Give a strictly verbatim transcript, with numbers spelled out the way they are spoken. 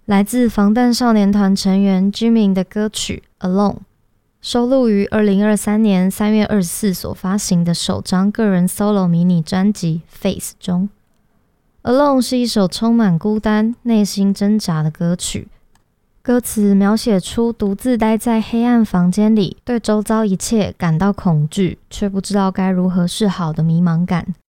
来自防弹少年团成员 Jimin 的歌曲 Alone， 收录于二零二三年三月二十四所发行的首张个人 solo 迷你专辑 Face 中。 Alone 是一首充满孤单、内心挣扎的歌曲，歌词描写出独自待在黑暗房间里，对周遭一切感到恐惧，却不知道该如何是好的迷茫感。